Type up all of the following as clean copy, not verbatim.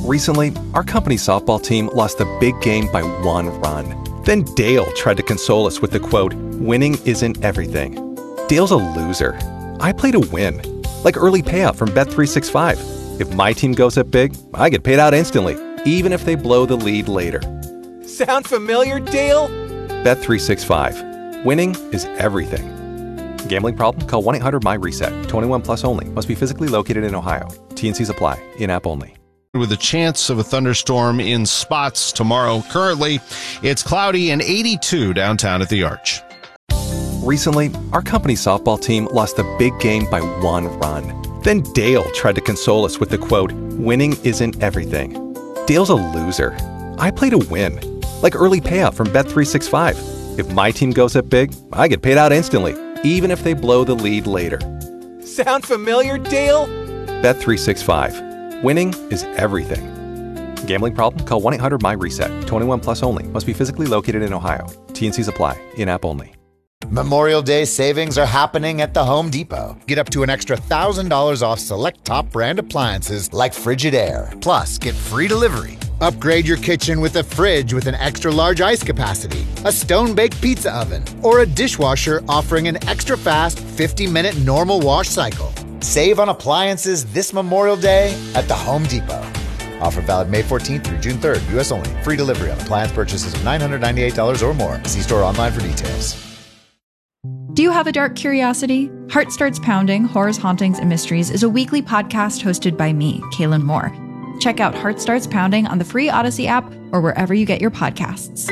Recently, our company softball team lost a big game by 1 run. Then Dale tried to console us with the quote, "Winning isn't everything." Dale's a loser. I play to win. Like early payout from Bet365. If my team goes up big, I get paid out instantly, even if they blow the lead later. Sound familiar, Dale? Bet365. Winning is everything. Gambling problem? Call 1-800-MY-RESET. 21 plus only. Must be physically located in Ohio. T&Cs apply. In-app only. With a chance of a thunderstorm in spots tomorrow. Currently, it's cloudy and 82 downtown at the Arch. Recently, our company softball team lost a big game by 1 run. Then Dale tried to console us with the quote, "Winning isn't everything." Dale's a loser. I play to win. Like early payout from Bet365. If my team goes up big, I get paid out instantly, even if they blow the lead later. Sound familiar, Dale? Bet365. Winning is everything. Gambling problem? Call 1-800-MY-RESET. 21 plus only. Must be physically located in Ohio. T&Cs apply. In-app only. Memorial Day savings are happening at the Home Depot. Get up to an extra $1,000 off select top brand appliances like Frigidaire. Plus, get free delivery. Upgrade your kitchen with a fridge with an extra large ice capacity, a stone-baked pizza oven, or a dishwasher offering an extra fast 50-minute normal wash cycle. Save on appliances this Memorial Day at the Home Depot. Offer valid May 14th through June 3rd. U.S. only. Free delivery on appliance purchases of $998 or more. See store online for details. Do you have a dark curiosity? Heart Starts Pounding, Horrors, Hauntings, and Mysteries is a weekly podcast hosted by me, Kaylin Moore. Check out Heart Starts Pounding on the free Odyssey app or wherever you get your podcasts.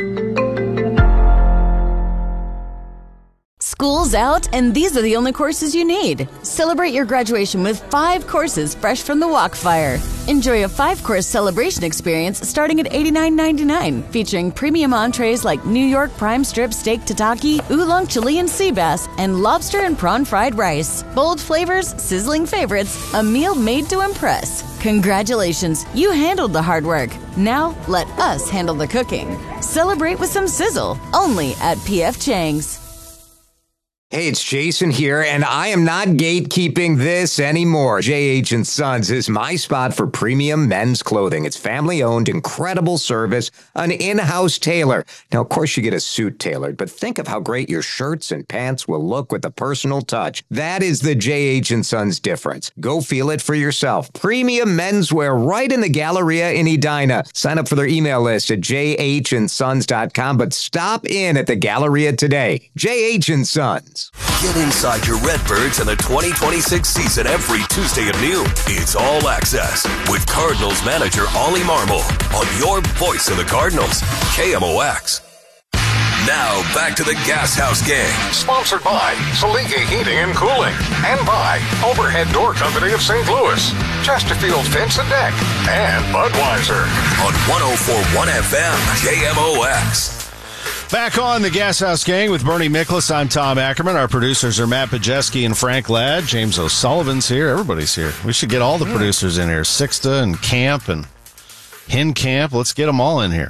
School's out, and these are the only courses you need. Celebrate your graduation with 5 courses fresh from the Walkfire. Enjoy a 5-course celebration experience starting at $89.99, featuring premium entrees like New York prime strip steak tataki, oolong Chilean sea bass, and lobster and prawn fried rice. Bold flavors, sizzling favorites, a meal made to impress. Congratulations, you handled the hard work. Now, let us handle the cooking. Celebrate with some sizzle, only at P.F. Chang's. Hey, it's Jason here, and I am not gatekeeping this anymore. J.H. & Sons is my spot for premium men's clothing. It's family-owned, incredible service, an in-house tailor. Now, of course, you get a suit tailored, but think of how great your shirts and pants will look with a personal touch. That is the J.H. & Sons difference. Go feel it for yourself. Premium menswear right in the Galleria in Edina. Sign up for their email list at jhandsons.com, but stop in at the Galleria today. J.H. & Sons. Get inside your Redbirds in the 2026 season every Tuesday at noon. It's All Access with Cardinals manager Ollie Marmol on your voice of the Cardinals, KMOX. Now back to the Gas House Gang. Sponsored by Salika Heating and Cooling and by Overhead Door Company of St. Louis, Chesterfield Fence and Deck, and Budweiser. On 104.1 FM, KMOX. Back on the Gas House Gang with Bernie Miklasz. I'm Tom Ackerman. Our producers are Matt Pajeski and Frank Ladd. James O'Sullivan's here. Everybody's here. We should get all the producers in here. Sixta and Camp and Hincamp. Let's get them all in here.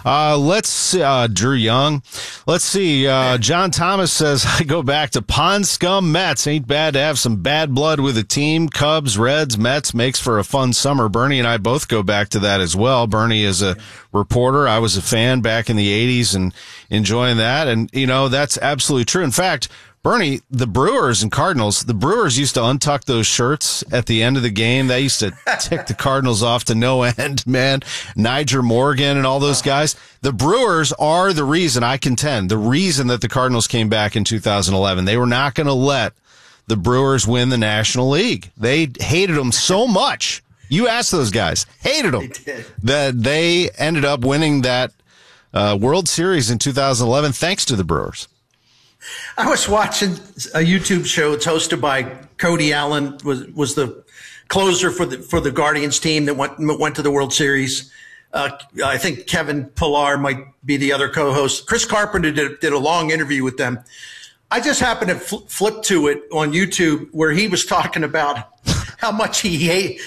Drew Young. Let's see. John Thomas says, I go back to Pond Scum Mets. Ain't bad to have some bad blood with a team. Cubs, Reds, Mets makes for a fun summer. Bernie and I both go back to that as well. Bernie is a reporter. I was a fan back in the 80s and enjoying that. And, you know, that's absolutely true. In fact, Bernie, the Brewers and Cardinals, the Brewers used to untuck those shirts at the end of the game. That used to tick the Cardinals off to no end, man. Nyjer Morgan and all those guys. The Brewers are the reason, I contend, the reason that the Cardinals came back in 2011. They were not going to let the Brewers win the National League. They hated them so much. You asked those guys, hated them, that they ended up winning that World Series in 2011 thanks to the Brewers. I was watching a YouTube show. It's hosted by Cody Allen, was the closer for the Guardians team that went to the World Series. I think Kevin Pillar might be the other co-host. Chris Carpenter did a long interview with them. I just happened to flip to it on YouTube where he was talking about how much he hated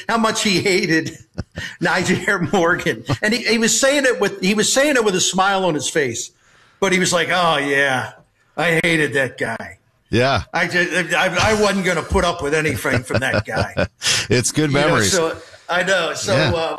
Nyjer Morgan, and he was saying it with a smile on his face, but he was like, "Oh yeah, I hated that guy." Yeah, I wasn't going to put up with anything from that guy. It's good memories. I know. So,